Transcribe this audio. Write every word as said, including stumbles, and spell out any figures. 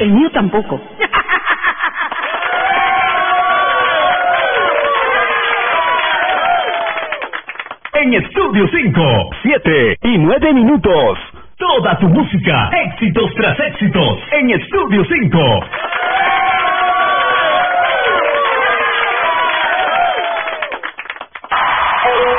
El mío tampoco. En Estudio cinco, siete y nueve minutos. Toda tu música, éxitos tras éxitos, en Estudio cinco.